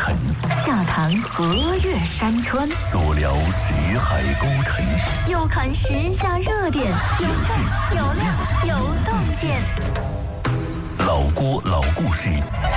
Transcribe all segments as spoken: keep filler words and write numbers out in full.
尘， 下谈河岳山川， 足聊识海沟腾， 又看时下热点，有趣有料有洞见。 老郭老故事。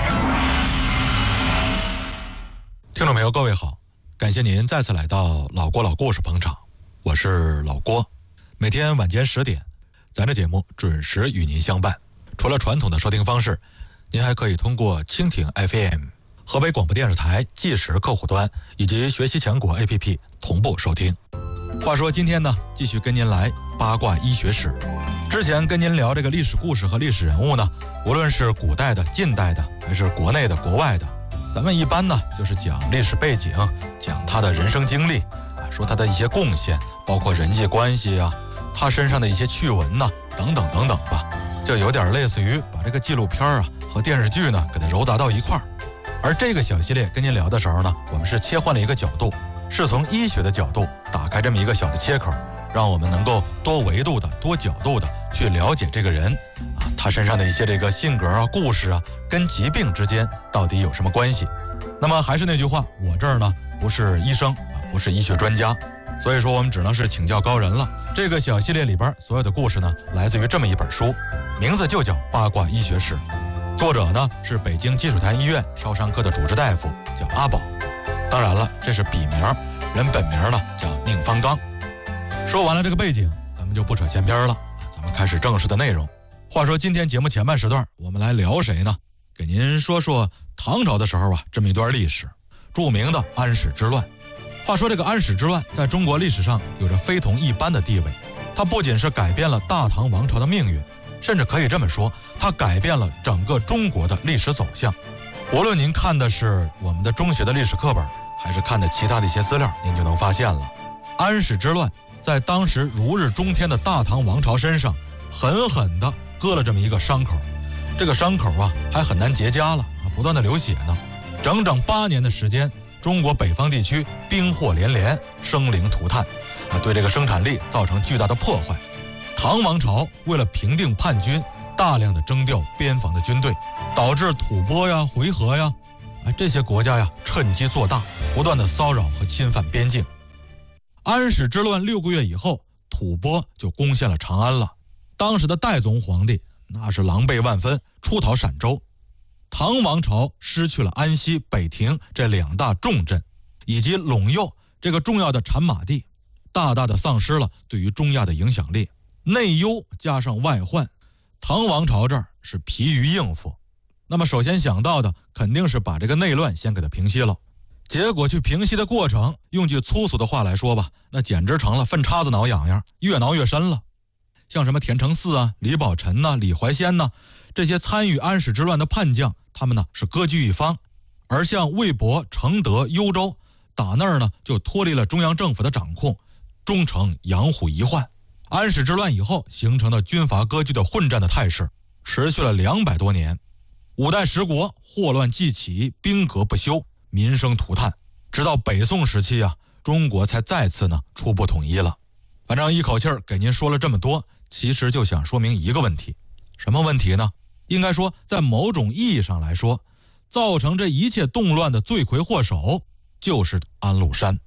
听众朋友，各位好，感谢您再次来到老郭老故事捧场，我是老郭。每天晚间十点，咱这节目准时与您相伴。除了传统的收听方式，您还可以通过蜻蜓 F M、河北广播电视台计时客户端以及学习强国 A P P 同步收听。话说今天呢，继续跟您来八卦医学史。之前跟您聊这个历史故事和历史人物呢，无论是古代的、近代的，还是国内的、国外的，咱们一般呢就是讲历史背景，讲他的人生经历啊，说他的一些贡献，包括人际关系啊，他身上的一些趣闻呐，等等等等吧，就有点类似于把这个纪录片啊和电视剧呢给它糅杂到一块儿。而这个小系列跟您聊的时候呢，我们是切换了一个角度，是从医学的角度打开这么一个小的切口，让我们能够多维度的、多角度的去了解这个人啊，他身上的一些这个性格啊、故事啊，跟疾病之间到底有什么关系。那么还是那句话，我这儿呢不是医生啊，不是医学专家，所以说我们只能是请教高人了。这个小系列里边所有的故事呢，来自于这么一本书，名字就叫《八卦医学史》，作者呢是北京积水潭医院烧伤科的主治大夫，叫阿宝。当然了，这是笔名，人本名呢叫宁方刚。说完了这个背景，咱们就不扯闲篇了，咱们开始正式的内容。话说今天节目前半时段，我们来聊谁呢？给您说说唐朝的时候啊，这么一段历史，著名的安史之乱。话说这个安史之乱在中国历史上有着非同一般的地位，它不仅是改变了大唐王朝的命运，甚至可以这么说，它改变了整个中国的历史走向。无论您看的是我们的中学的历史课本，还是看的其他的一些资料，您就能发现了，安史之乱在当时如日中天的大唐王朝身上狠狠地割了这么一个伤口。这个伤口啊还很难结痂了啊，不断的流血呢。整整八年的时间，中国北方地区兵祸连连，生灵涂炭啊，对这个生产力造成巨大的破坏。唐王朝为了平定叛军，大量的征调边防的军队，导致吐蕃呀、回纥呀啊这些国家呀趁机做大，不断的骚扰和侵犯边境。安史之乱六个月以后，吐蕃就攻陷了长安了。当时的代宗皇帝那是狼狈万分，出逃陕州。唐王朝失去了安西、北庭这两大重镇，以及陇右这个重要的产马地，大大的丧失了对于中亚的影响力。内忧加上外患，唐王朝这儿是疲于应付。那么首先想到的肯定是把这个内乱先给它平息了。结果去平息的过程，用句粗俗的话来说吧，那简直成了粪叉子挠痒痒，越挠越深了。像什么田承嗣啊、李宝臣呐、李怀仙呐，这些参与安史之乱的叛将，他们呢是割据一方，而像魏博、承德、幽州，打那儿呢就脱离了中央政府的掌控，终成养虎遗患。安史之乱以后形成的军阀割据的混战的态势，持续了两百多年。五代十国祸乱既起，兵革不休，民生涂炭，直到北宋时期啊，中国才再次呢初步统一了。反正一口气儿给您说了这么多，其实就想说明一个问题。什么问题呢？应该说在某种意义上来说，造成这一切动乱的罪魁祸首就是安禄山。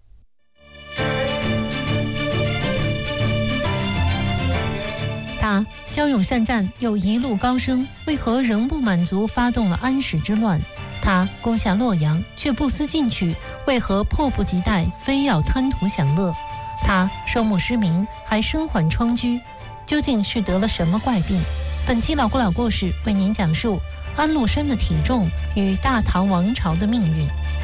他骁勇善战又一路高升，为何仍不满足，发动了安史之乱？他攻下洛阳却不思进取，为何迫不及待，非要贪图享乐？他双目失明，还身患疮疽，究竟是得了什么怪病？本期老郭老故事为您讲述安禄山的体重与大唐王朝的命运。